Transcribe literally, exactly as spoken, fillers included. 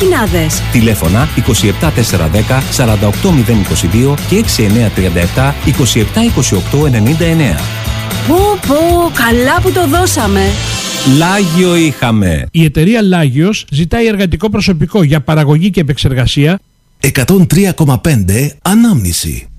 Κινάδες. Τηλέφωνα είκοσι επτά τετρακόσια δέκα σαράντα οκτώ μηδέν είκοσι δύο και έξι εννιά τρία επτά είκοσι επτά είκοσι οκτώ ενενήντα εννέα. Πω πω, καλά που το δώσαμε. Λάγιο είχαμε. Η εταιρεία Λάγιος ζητάει εργατικό προσωπικό για παραγωγή και επεξεργασία. εκατόν τρία κόμμα πέντε Ανάμνηση.